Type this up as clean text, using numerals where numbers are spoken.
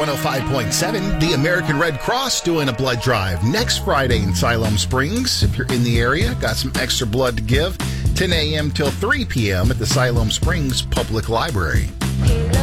105.7, the American Red Cross doing a blood drive next Friday in Siloam Springs. If you're in the area, got some extra blood to give, 10 a.m. till 3 p.m. at the Siloam Springs Public Library.